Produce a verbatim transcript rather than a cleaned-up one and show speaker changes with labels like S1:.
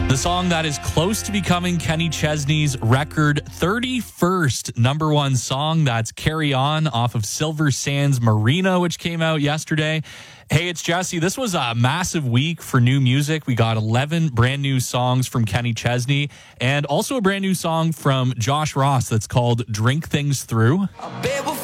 S1: The song that is close to becoming Kenny Chesney's record thirty-first number one song. That's Carry On off of Silver Sands Marina, which came out yesterday. Hey, it's Jesse. This was a massive week for new music. We got eleven brand new songs from Kenny Chesney and also a brand new song from Josh Ross that's called Drink Things Through.